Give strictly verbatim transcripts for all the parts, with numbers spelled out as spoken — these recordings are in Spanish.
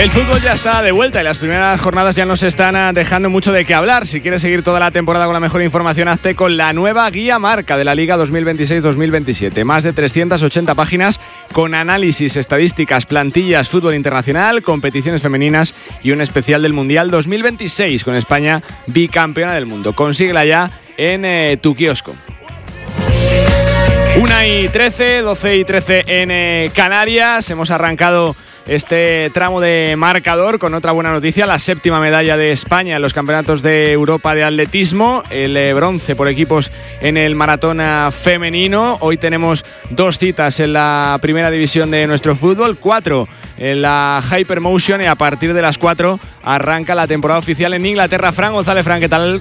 El fútbol ya está de vuelta y las primeras jornadas ya nos están dejando mucho de qué hablar. Si quieres seguir toda la temporada con la mejor información, hazte con la nueva guía marca de la Liga dos mil veintiséis dos mil veintisiete. Más de trescientas ochenta páginas con análisis, estadísticas, plantillas, fútbol internacional, competiciones femeninas y un especial del Mundial dos mil veintiséis con España bicampeona del mundo. Consíguela ya en eh, tu kiosco. una y trece, doce y trece en eh, Canarias. Hemos arrancado este tramo de marcador con otra buena noticia, la séptima medalla de España en los campeonatos de Europa de atletismo, el eh, bronce por equipos en el maratón femenino. Hoy tenemos dos citas en la primera división de nuestro fútbol, cuatro en la Hypermotion, y a partir de las cuatro arranca la temporada oficial en Inglaterra. Fran González. Fran, ¿qué tal?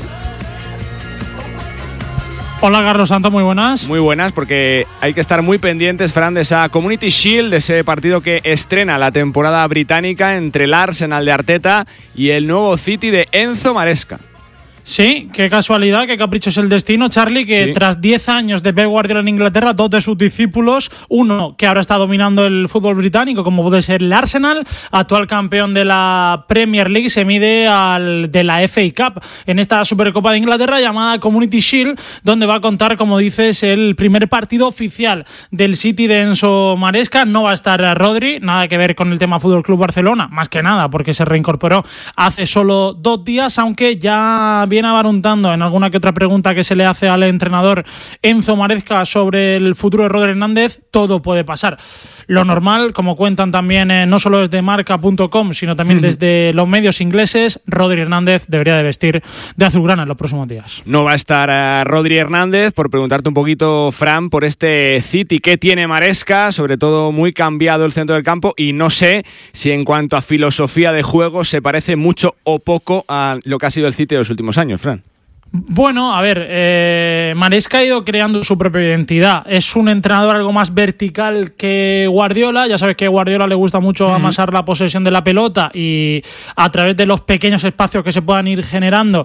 Hola Carlos Santos, muy buenas. Muy buenas, porque hay que estar muy pendientes, Fran, de esa Community Shield, de ese partido que estrena la temporada británica entre el Arsenal de Arteta y el nuevo City de Enzo Maresca. Sí, qué casualidad, qué capricho es el destino, Charlie, que sí. Tras diez años de Pep Guardiola en Inglaterra, dos de sus discípulos, uno que ahora está dominando el fútbol británico, como puede ser el Arsenal, actual campeón de la Premier League, se mide al de la F A Cup en esta Supercopa de Inglaterra llamada Community Shield, donde va a contar, como dices, el primer partido oficial del City de Enzo Maresca. No va a estar Rodri, nada que ver con el tema Fútbol Club Barcelona, más que nada porque se reincorporó hace solo dos días, aunque ya viene abaruntando en alguna que otra pregunta que se le hace al entrenador Enzo Maresca sobre el futuro de Rodri Hernández. Todo puede pasar. Lo normal, como cuentan también eh, no solo desde marca punto com, sino también desde los medios ingleses, Rodri Hernández debería de vestir de azulgrana en los próximos días. No va a estar uh, Rodri Hernández. Por preguntarte un poquito, Fran, por este City que tiene Maresca, sobre todo muy cambiado el centro del campo, y no sé si en cuanto a filosofía de juego se parece mucho o poco a lo que ha sido el City de los últimos años, Fran. Bueno, a ver, eh, Maresca ha ido creando su propia identidad. Es un entrenador algo más vertical que Guardiola. Ya sabes que a Guardiola le gusta mucho mm. amasar la posesión de la pelota y a través de los pequeños espacios que se puedan ir generando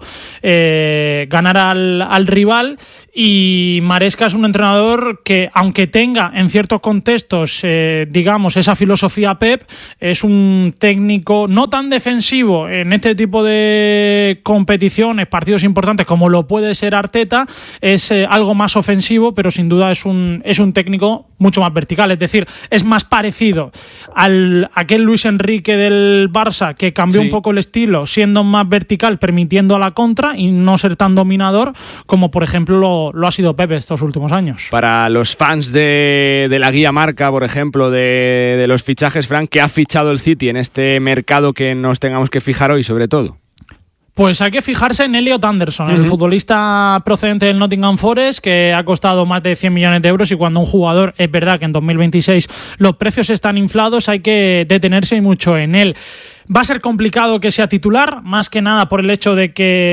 eh, ganar al, al rival. Y Maresca es un entrenador que, aunque tenga en ciertos contextos, eh, digamos, esa filosofía Pep, es un técnico no tan defensivo en este tipo de competiciones, partidos importantes como como lo puede ser Arteta. Es eh, algo más ofensivo, pero sin duda es un, es un técnico mucho más vertical. Es decir, es más parecido al aquel Luis Enrique del Barça, que cambió sí. un poco el estilo, siendo más vertical, permitiendo a la contra y no ser tan dominador como, por ejemplo, lo, lo ha sido Pepe estos últimos años. Para los fans de, de la guía marca, por ejemplo, de, de los fichajes, Frank, ¿qué ha fichado el City en este mercado que nos tengamos que fijar hoy, sobre todo? Pues hay que fijarse en Elliot Anderson, uh-huh. el futbolista procedente del Nottingham Forest, que ha costado más de cien millones de euros, y cuando un jugador, es verdad que en dos mil veintiséis los precios están inflados, hay que detenerse mucho en él. Va a ser complicado que sea titular, más que nada por el hecho de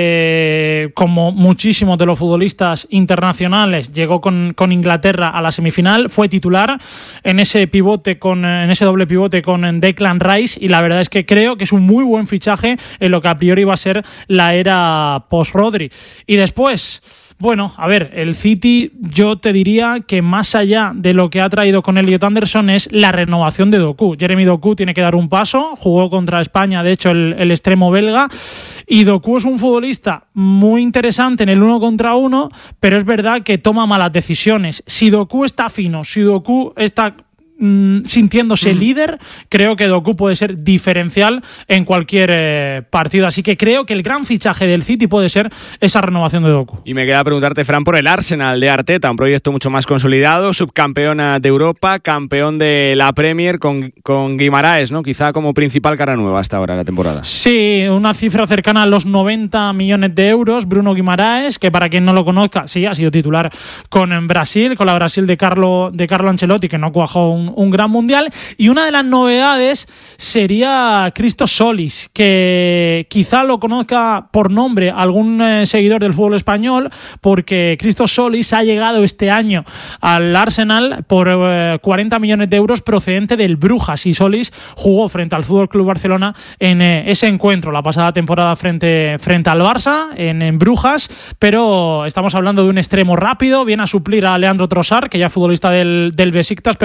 que, como muchísimos de los futbolistas internacionales, llegó con, con Inglaterra a la semifinal, fue titular en ese pivote con en ese doble pivote con Declan Rice, y la verdad es que creo que es un muy buen fichaje en lo que a priori va a ser la era post-Rodri. Y después, bueno, a ver, el City, yo te diría que más allá de lo que ha traído con Elliot Anderson es la renovación de Doku. Jeremy Doku tiene que dar un paso, jugó contra España, de hecho, el, el extremo belga, y Doku es un futbolista muy interesante en el uno contra uno, pero es verdad que toma malas decisiones. Si Doku está fino, si Doku está Mm, sintiéndose mm. líder, creo que Doku puede ser diferencial en cualquier eh, partido, así que creo que el gran fichaje del City puede ser esa renovación de Doku. Y me queda preguntarte, Fran, por el Arsenal de Arteta, un proyecto mucho más consolidado, subcampeona de Europa, campeón de la Premier con, con Guimaraes, ¿no? Quizá como principal cara nueva hasta ahora la temporada. Sí, una cifra cercana a los noventa millones de euros. Bruno Guimaraes, que para quien no lo conozca, sí, ha sido titular con Brasil, con la Brasil de Carlo, de Carlo Ancelotti, que no cuajó un Un, un gran mundial. Y una de las novedades sería Christos Solis, que quizá lo conozca por nombre algún eh, seguidor del fútbol español, porque Christos Solis ha llegado este año al Arsenal por eh, cuarenta millones de euros procedente del Brujas, y Solis jugó frente al F C Barcelona en eh, ese encuentro la pasada temporada frente, frente al Barça en, en Brujas, pero estamos hablando de un extremo rápido, viene a suplir a Leandro Trossard, que ya es futbolista del, del Besiktas, pero lo que dice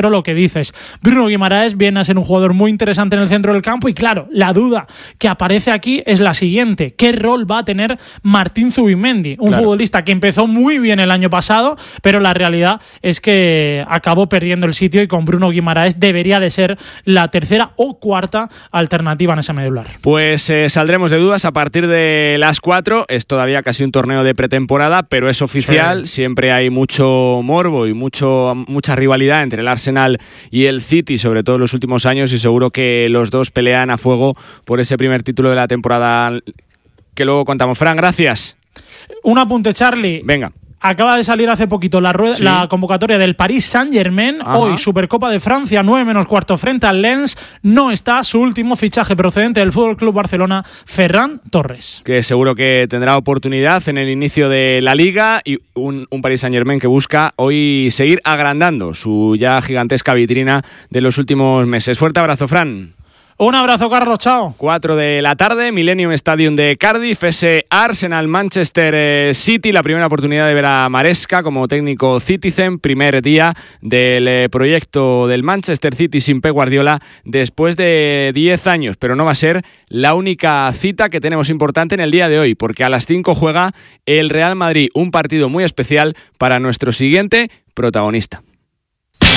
dices. Bruno Guimaraes viene a ser un jugador muy interesante en el centro del campo y claro, la duda que aparece aquí es la siguiente: ¿qué rol va a tener Martín Zubimendi? Un claro. futbolista que empezó muy bien el año pasado, pero la realidad es que acabó perdiendo el sitio y con Bruno Guimaraes debería de ser la tercera o cuarta alternativa en ese medular. Pues eh, saldremos de dudas a partir de las cuatro. Es todavía casi un torneo de pretemporada, pero es oficial. Sí. Siempre hay mucho morbo y mucho, mucha rivalidad entre el Arsenal y el City, sobre todo en los últimos años, y seguro que los dos pelean a fuego por ese primer título de la temporada que luego contamos. Fran, gracias. Un apunte, Charlie. Venga. Acaba de salir hace poquito la, rueda, sí. la convocatoria del Paris Saint-Germain. Ajá. Hoy, Supercopa de Francia, nueve menos cuarto frente al Lens. No está su último fichaje procedente del F C Barcelona, Ferran Torres. Que seguro que tendrá oportunidad en el inicio de la Liga y un, un Paris Saint-Germain que busca hoy seguir agrandando su ya gigantesca vitrina de los últimos meses. Fuerte abrazo, Fran. Un abrazo, Carlos, chao. cuatro de la tarde, Millennium Stadium de Cardiff, ese Arsenal Manchester City, la primera oportunidad de ver a Maresca como técnico Citizen, primer día del proyecto del Manchester City sin Pep Guardiola después de diez años, pero no va a ser la única cita que tenemos importante en el día de hoy, porque a las cinco juega el Real Madrid, un partido muy especial para nuestro siguiente protagonista.